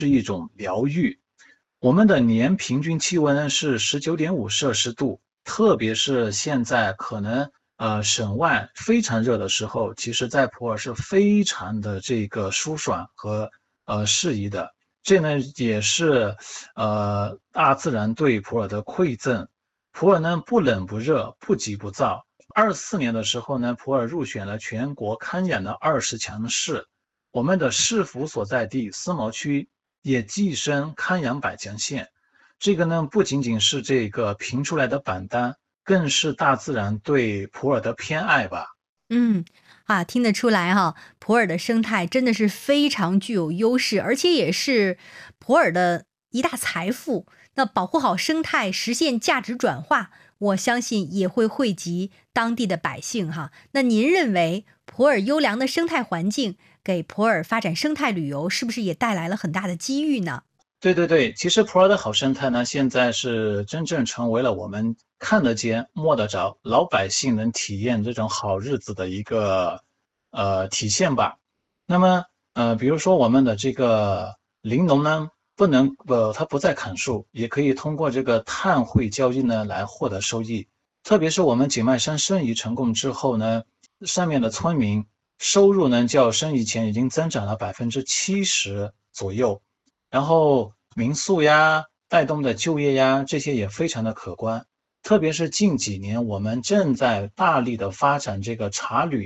是一种疗愈。我们的年平均气温呢是19.5摄氏度，特别是现在可能省外非常热的时候，其实在普洱是非常的这个舒爽和适宜的。这呢也是大自然对普洱的馈赠。普洱呢不冷不热，不急不躁。24年的时候呢，普洱入选了全国康养的20强市，我们的市府所在地思茅区也跻身康养百强县。这个呢不仅仅是这个评出来的榜单，更是大自然对普洱的偏爱吧。 嗯，听得出来哈，普洱的生态真的是非常具有优势，而且也是普洱的一大财富。那保护好生态，实现价值转化，我相信也会惠及当地的百姓哈。那您认为普洱优良的生态环境给普洱发展生态旅游是不是也带来了很大的机遇呢？ 对对对，其实普洱的好生态呢，现在是真正成为了我们看得见、摸得着，老百姓能体验这种好日子的一个体现吧。那么比如说我们的这个林农呢，它不再砍树，也可以通过这个碳汇交易呢来获得收益。特别是我们景迈山申遗成功之后呢，上面的村民收入呢较申遗前已经增长了70%左右。然后民宿呀带动的就业呀，这些也非常的可观。特别是近几年，我们正在大力的发展这个茶旅。